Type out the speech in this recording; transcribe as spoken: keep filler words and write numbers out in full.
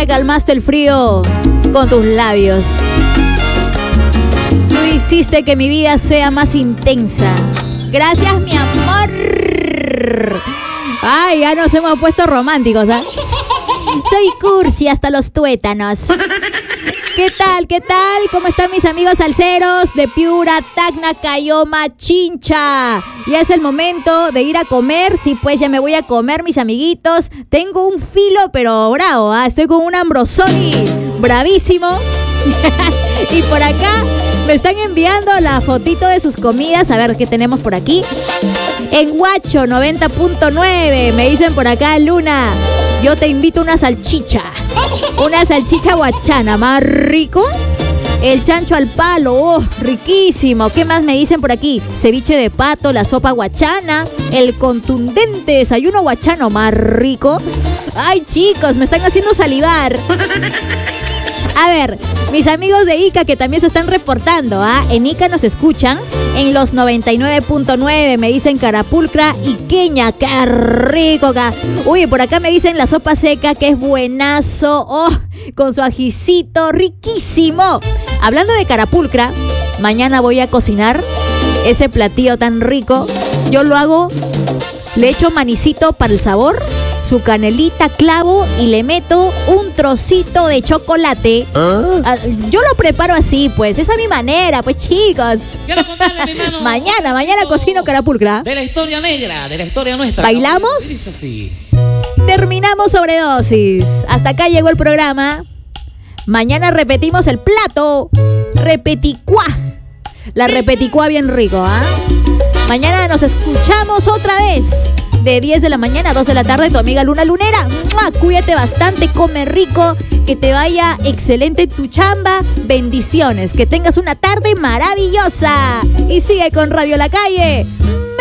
me calmaste el frío con tus labios. Tú hiciste que mi vida sea más intensa. Gracias, mi amor. Ay, ya nos hemos puesto románticos, ¿ah? ¿eh? Soy cursi hasta los tuétanos. ¿Qué tal? ¿Qué tal? ¿Cómo están mis amigos salseros de Piura, Tacna, Cayoma, Chincha? Ya es el momento de ir a comer. Sí, pues ya me voy a comer, mis amiguitos. Tengo un filo, pero bravo, ¿eh? Estoy con un Ambrosoli bravísimo. Y por acá me están enviando la fotito de sus comidas. A ver qué tenemos por aquí. En Huacho noventa punto nueve me dicen por acá, Luna, yo te invito a una salchicha. Una salchicha huachana, más rico. El chancho al palo, oh, riquísimo. ¿Qué más me dicen por aquí? Ceviche de pato, la sopa huachana, el contundente desayuno huachano, más rico. Ay, chicos, me están haciendo salivar. A ver, mis amigos de Ica que también se están reportando, ¿ah? En Ica nos escuchan en los noventa y nueve punto nueve, me dicen Carapulcra y Queña, qué rico acá. Uy, por acá me dicen la sopa seca, que es buenazo, oh, con su ajicito, riquísimo. Hablando de Carapulcra, mañana voy a cocinar ese platillo tan rico. Yo lo hago, le echo manicito para el sabor, su canelita, clavo y le meto un trocito de chocolate. ¿Ah? Yo lo preparo así, pues, es a mi manera, pues, chicos. Quiero contarle, mi mano, mañana, mañana cocino Carapulcra. De la historia negra, de la historia nuestra. ¿Bailamos? Dice así. Terminamos sobredosis. Hasta acá llegó el programa. Mañana repetimos el plato. Repeticuá. La repeticuá bien rico, ¿ah? ¿eh? Mañana nos escuchamos otra vez. De diez de la mañana a dos de la tarde, tu amiga Luna Lunera. ¡Mua! Cuídate bastante, come rico, que te vaya excelente tu chamba. Bendiciones, que tengas una tarde maravillosa. Y sigue con Radio La Calle.